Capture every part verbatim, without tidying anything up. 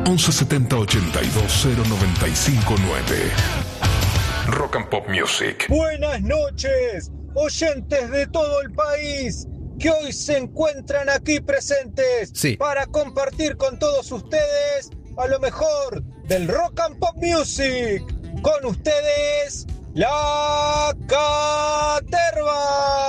once setenta ochenta y dos cero noventa y cinco nueve. Rock and Pop Music. Buenas noches, oyentes de todo el país que hoy se encuentran aquí presentes sí. para compartir con todos ustedes a lo mejor del Rock and Pop Music. Con ustedes, La Caterva.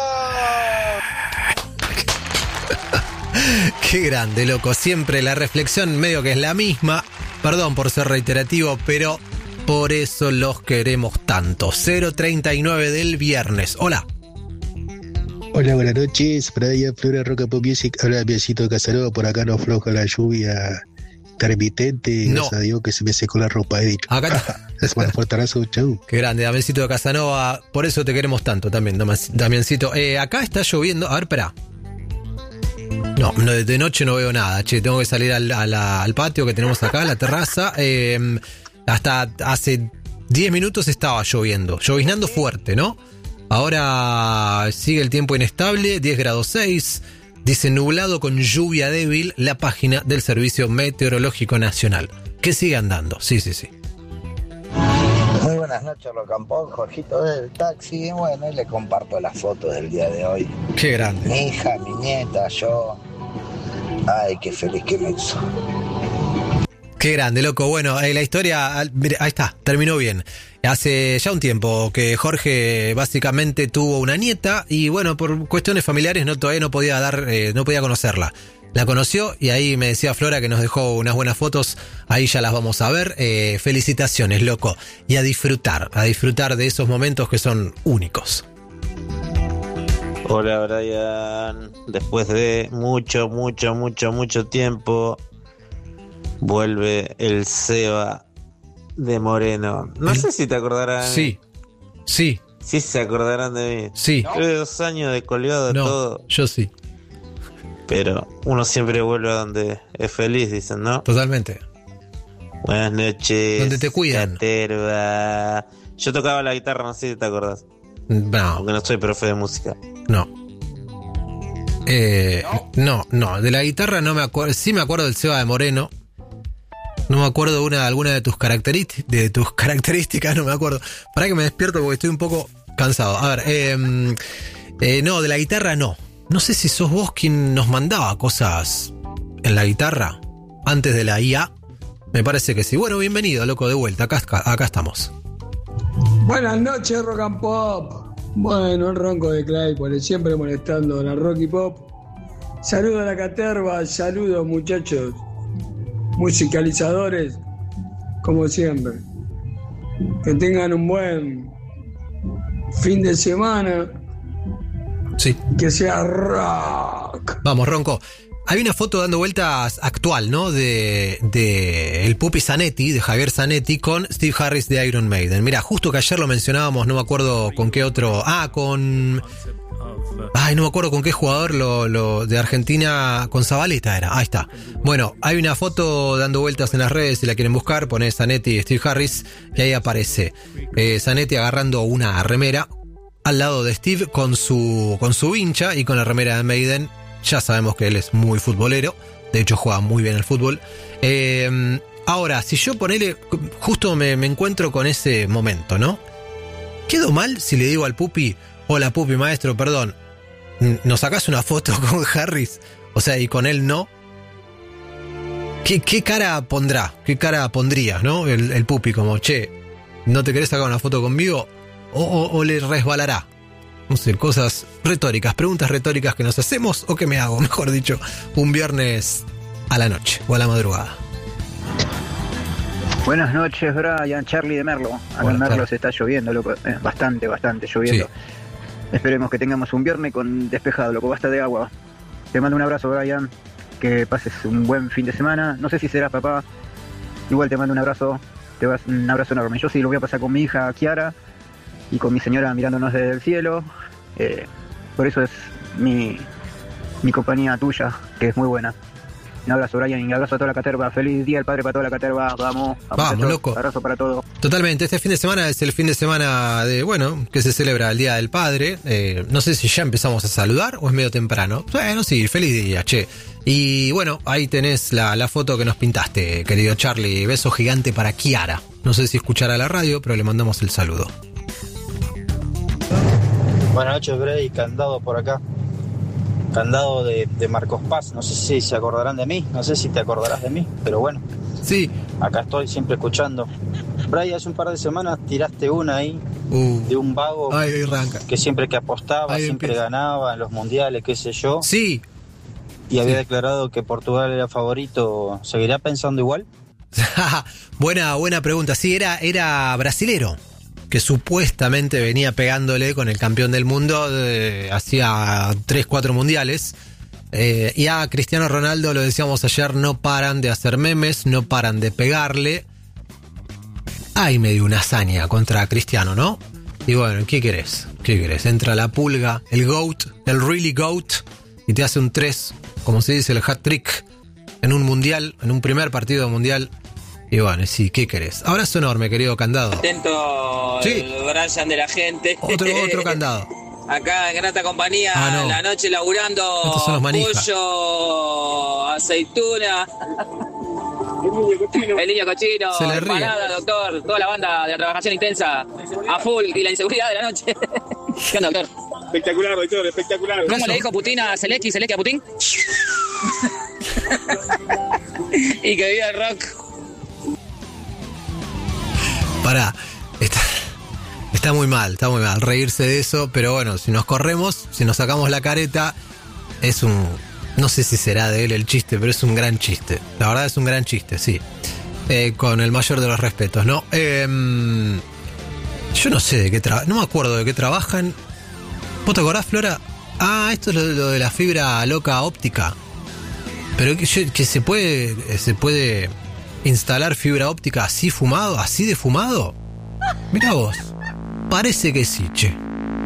Qué grande, loco. Siempre la reflexión medio que es la misma. Perdón por ser reiterativo, pero por eso los queremos tanto. cero treinta y nueve del viernes. Hola. Hola, buenas noches. Brian Flora, Rock and Pop Music. Habla Piacito de Casanova. Por acá no afloja la lluvia intermitente. No. Gracias a Dios que se me secó la ropa, Eric. Acá está. Es un fuerte abrazo, chau. Qué grande, Damiancito de Casanova. Por eso te queremos tanto también, Damiancito. Eh, acá está lloviendo. A ver, espera. No, no, de noche no veo nada, che, tengo que salir al, a la, al patio que tenemos acá, a la terraza. Eh, hasta hace diez minutos estaba lloviendo, lloviznando fuerte, ¿no? Ahora sigue el tiempo inestable, diez grados seis, dice nublado con lluvia débil, la página del Servicio Meteorológico Nacional, que sigue andando, sí, sí, sí. Muy buenas noches, Rock and Pop, Jorgito del taxi. Bueno, y le comparto las fotos del día de hoy. Qué grande. Mi hija, mi nieta, yo. Ay, qué feliz que me hizo. Qué grande, loco. Bueno, eh, la historia, mira, ahí está, terminó bien. Hace ya un tiempo que Jorge básicamente tuvo una nieta y bueno, por cuestiones familiares no todavía no podía dar, eh, no podía conocerla. La conoció y ahí me decía Flora que nos dejó unas buenas fotos, ahí ya las vamos a ver. Eh, felicitaciones, loco. Y a disfrutar, a disfrutar de esos momentos que son únicos. Hola, Brian. Después de mucho, mucho, mucho, mucho tiempo, vuelve el Seba de Moreno. No ¿El? sé si te acordarán. Sí, sí. Sí se acordarán de mí. Sí. Tuve dos años de colgado de no, todo. Yo sí. Pero uno siempre vuelve a donde es feliz, dicen, ¿no? Totalmente. Buenas noches. Donde te cuidan. Caterva. Yo tocaba la guitarra, no sé si te acordás. No. Porque no soy profe de música. No. Eh, no, no. De la guitarra no me acuerdo. Sí me acuerdo del Seba de Moreno. No me acuerdo de una, alguna de tus características. De tus características, no me acuerdo. Para que me despierto porque estoy un poco cansado. A ver, eh, eh, no, de la guitarra no. No sé si sos vos quien nos mandaba cosas en la guitarra antes de la I A. Me parece que sí. Bueno, bienvenido, loco, de vuelta. Acá, acá estamos. Buenas noches, Rock and Pop. Bueno, el ronco de Claypole, siempre molestando a la Rock y Pop. Saludos a la Caterva, saludos muchachos. Musicalizadores, como siempre. Que tengan un buen fin de semana. Sí. Que sea rock. Vamos, Ronco. Hay una foto dando vueltas actual, ¿no? De, de el Pupi Zanetti, de Javier Zanetti, con Steve Harris de Iron Maiden. Mira, justo que ayer lo mencionábamos, no me acuerdo con qué otro. Ah, con. Ay, no me acuerdo con qué jugador lo, lo de Argentina, con Zabaleta era. Ahí está. Bueno, hay una foto dando vueltas en las redes, si la quieren buscar, ponés Zanetti y Steve Harris, y ahí aparece eh, Zanetti agarrando una remera al lado de Steve con su, con su vincha y con la remera de Maiden. Ya sabemos que él es muy futbolero, de hecho juega muy bien al fútbol. Eh, ahora, si yo ponele, justo me, me encuentro con ese momento, ¿no? ¿Quedo mal si le digo al Pupi, hola Pupi maestro, perdón, ¿nos sacás una foto con Harris? O sea, y con él no. ¿Qué, qué cara pondrá? ¿Qué cara pondría, no? El, el Pupi como, che, ¿no te querés sacar una foto conmigo? O, o, o le resbalará. No sé, cosas retóricas, preguntas retóricas que nos hacemos o que me hago, mejor dicho, un viernes a la noche o a la madrugada. Buenas noches, Brian, Charlie de Merlo. Acá en Merlo se está lloviendo, loco, eh, bastante, bastante lloviendo. Sí. Esperemos que tengamos un viernes con despejado, loco, basta de agua. Te mando un abrazo, Brian, que pases un buen fin de semana. No sé si serás papá, igual te mando un abrazo, te vas un abrazo enorme. Yo sí lo voy a pasar con mi hija Kiara y con mi señora mirándonos desde el cielo. Eh, por eso es mi, mi compañía tuya, que es muy buena. Un abrazo, Brian, y un abrazo a toda la Caterva. Feliz Día del Padre para toda la Caterva. Vamos, vamos, vamos loco. Un abrazo para todos. Totalmente, este fin de semana es el fin de semana de, bueno, que se celebra el Día del Padre. Eh, no sé si ya empezamos a saludar o es medio temprano. Bueno, sí, feliz día, che. Y bueno, ahí tenés la, la foto que nos pintaste, querido Charlie. Beso gigante para Kiara. No sé si escuchará la radio, pero le mandamos el saludo. Buenas noches, Bray. Candado por acá. Candado de, de Marcos Paz. No sé si se acordarán de mí. No sé si te acordarás de mí, pero bueno. Sí. Acá estoy siempre escuchando. Bray, hace un par de semanas tiraste una ahí uh. de un vago Ay, arranca. que siempre que apostaba, Ahí siempre empieza. ganaba en los mundiales, qué sé yo. Sí. Y había Sí. declarado que Portugal era favorito. ¿Seguirá pensando igual? buena, buena pregunta. Sí, era, era brasilero, que supuestamente venía pegándole con el campeón del mundo de, hacía tres, cuatro mundiales. Eh, y a Cristiano Ronaldo, lo decíamos ayer, no paran de hacer memes, no paran de pegarle. Hay medio una hazaña contra Cristiano, ¿no? Y bueno, ¿qué querés? ¿Qué querés? Entra la pulga, el GOAT, el really GOAT, y te hace un tres, como se dice, el hat-trick, en un mundial, en un primer partido mundial. Y bueno, sí, ¿qué querés? Abrazo enorme, querido Candado. Atento Sí. el Brian de la gente. Otro, otro Candado. Acá en grata compañía, Ah, no. la noche laburando. Estos son los manijas. Pollo, aceituna. El niño cochino, Se le ríe. empanada, doctor, toda la banda de la trabajación intensa a full y la inseguridad de la noche. ¿Qué onda, doctor? Espectacular, doctor, espectacular. ¿Cómo Eso. le dijo Putin a Zelensky, Zelensky a Putin? Y que viva el rock. Pará, está, está muy mal, está muy mal reírse de eso, pero bueno, si nos corremos, si nos sacamos la careta, es un... No sé si será de él el chiste, pero es un gran chiste. La verdad es un gran chiste, sí. Eh, con el mayor de los respetos, ¿no? Eh, yo no sé de qué trabajan, no me acuerdo de qué trabajan. ¿Vos te acordás, Flora? Ah, esto es lo, lo de la fibra loca óptica. Pero que, yo- que se puede se puede instalar fibra óptica así fumado, así de fumado. Mirá vos, parece que sí, che.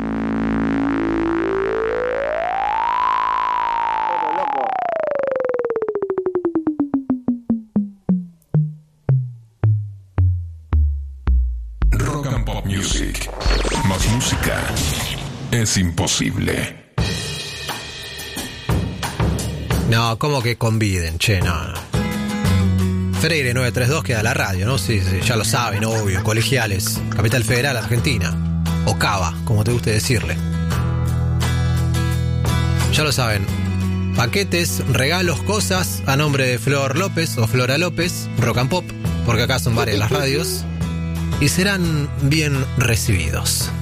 Rock and Pop Music. Más música es imposible. No, ¿cómo que conviden? Che, no, no. Freire nueve tres dos queda la radio, ¿no? Sí, sí, ya lo saben, obvio. Colegiales, Capital Federal, Argentina. O Cava, como te guste decirle. Ya lo saben. Paquetes, regalos, cosas a nombre de Flor López o Flora López, Rock and Pop, porque acá son varias las radios. Y serán bien recibidos.